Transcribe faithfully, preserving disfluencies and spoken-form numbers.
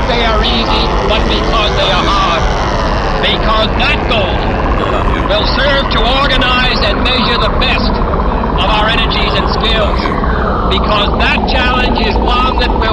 they are easy, but because they are hard. Because that goal will serve to organize and measure the best of our energies and skills. Because that challenge is one that will